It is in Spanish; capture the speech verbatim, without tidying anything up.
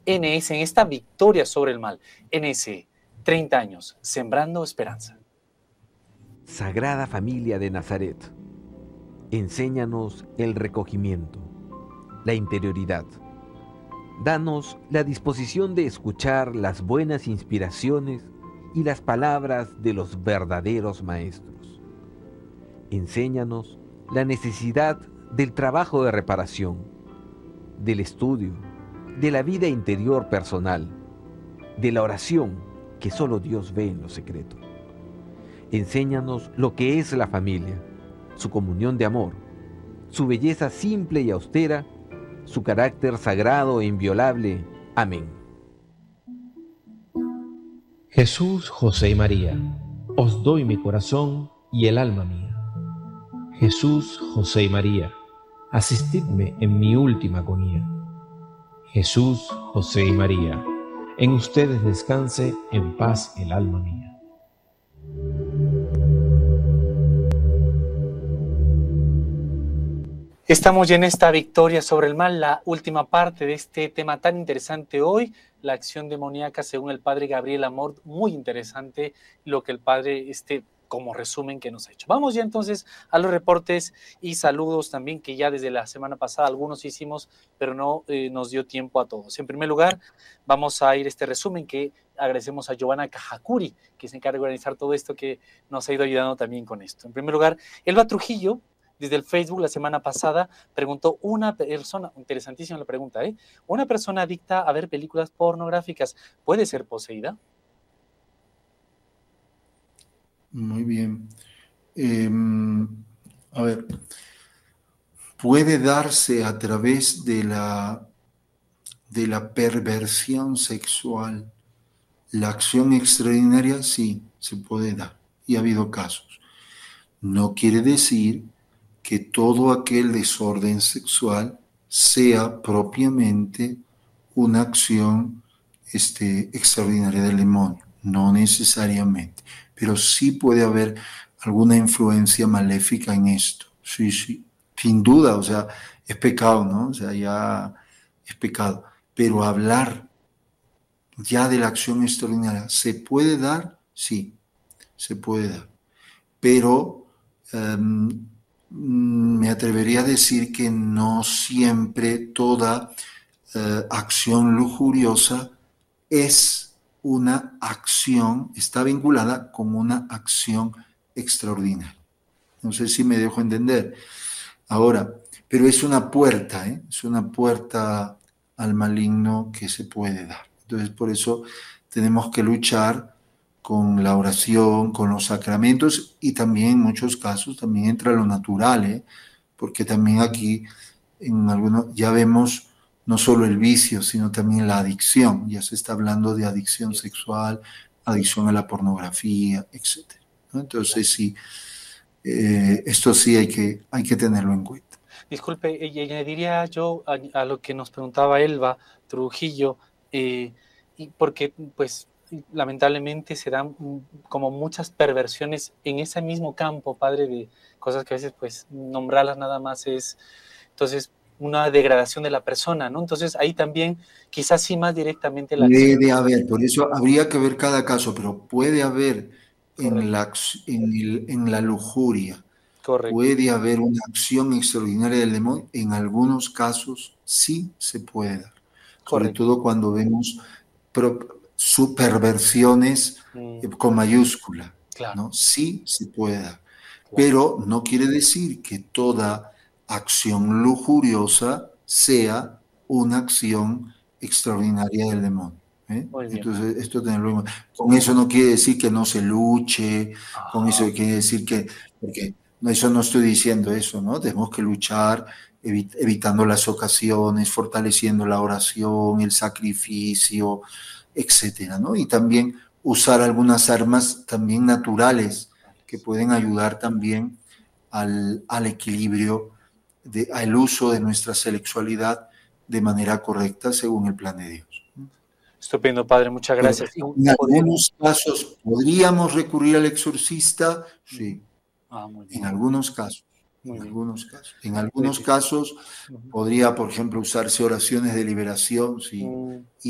N S en esta victoria sobre el mal. N S, treinta años, sembrando esperanza. Sagrada Familia de Nazaret, enséñanos el recogimiento, la interioridad. Danos la disposición de escuchar las buenas inspiraciones y las palabras de los verdaderos maestros. Enséñanos la necesidad del trabajo de reparación, del estudio, de la vida interior personal, de la oración que solo Dios ve en lo secreto. Enséñanos lo que es la familia, su comunión de amor, su belleza simple y austera, su carácter sagrado e inviolable. Amén. Jesús, José y María, os doy mi corazón y el alma mía. Jesús, José y María, asistidme en mi última agonía. Jesús, José y María, en ustedes descanse en paz el alma mía. Estamos ya en esta victoria sobre el mal, la última parte de este tema tan interesante hoy, la acción demoníaca según el padre Gabriel Amor, muy interesante lo que el padre, este, como resumen que nos ha hecho. Vamos ya entonces a los reportes y saludos también que ya desde la semana pasada algunos hicimos, pero no eh, nos dio tiempo a todos. En primer lugar, vamos a ir a este resumen que agradecemos a Giovanna Cajacuri, que se encarga de organizar todo esto, que nos ha ido ayudando también con esto. En primer lugar, Elba Trujillo, desde el Facebook la semana pasada, preguntó una persona, interesantísima la pregunta, ¿eh? ¿Una persona adicta a ver películas pornográficas puede ser poseída? Muy bien. Eh, a ver, puede darse a través de la, de la perversión sexual. La acción extraordinaria sí se puede dar, y ha habido casos. No quiere decir que todo aquel desorden sexual sea propiamente una acción este, extraordinaria del demonio, no necesariamente, pero sí puede haber alguna influencia maléfica en esto, sí, sí, sin duda, o sea, es pecado, ¿no? O sea, ya es pecado, pero hablar ya de la acción extraordinaria, ¿se puede dar? Sí, se puede dar, pero um, me atrevería a decir que no siempre toda uh, acción lujuriosa es una acción, está vinculada con una acción extraordinaria. No sé si me dejo entender. Ahora, pero es una puerta, ¿eh? Es una puerta al maligno que se puede dar. Entonces, por eso tenemos que luchar con la oración, con los sacramentos, y también en muchos casos también entra lo natural, ¿eh? Porque también aquí en algunos ya vemos no solo el vicio, sino también la adicción. Ya se está hablando de adicción sexual, adicción a la pornografía, etcétera, ¿no? Entonces sí, eh, esto sí hay que, hay que tenerlo en cuenta. Disculpe, y añadiría yo a, a lo que nos preguntaba Elba Trujillo, eh, y porque pues lamentablemente se dan como muchas perversiones en ese mismo campo, padre, de cosas que a veces pues nombrarlas nada más es, entonces, una degradación de la persona, ¿no? Entonces ahí también quizás sí más directamente la acción. Puede haber, por eso habría que ver cada caso, pero puede haber en la, en, el, en la lujuria, correcto, puede haber una acción extraordinaria del demonio. En algunos casos sí se puede dar, sobre correcto, todo cuando vemos pro, superversiones mm. con mayúscula, claro, ¿no? Sí se puede dar, claro, pero no quiere decir que toda acción lujuriosa sea una acción extraordinaria del demonio, ¿eh? Entonces, esto tenerlo. Con eso no quiere decir que no se luche, ajá, con eso quiere decir que, porque no, eso no estoy diciendo eso, ¿no? Tenemos que luchar evit evitando las ocasiones, fortaleciendo la oración, el sacrificio, etcétera, ¿no? Y también usar algunas armas también naturales que pueden ayudar también al, al equilibrio, de, al uso de nuestra sexualidad de manera correcta según el plan de Dios. Estupendo, padre, muchas gracias. Pero en algunos casos, ¿podríamos recurrir al exorcista? Sí, ah, muy bien, en algunos casos. Muy en bien. algunos casos. En algunos casos podría, por ejemplo, usarse oraciones de liberación, sí. Mm.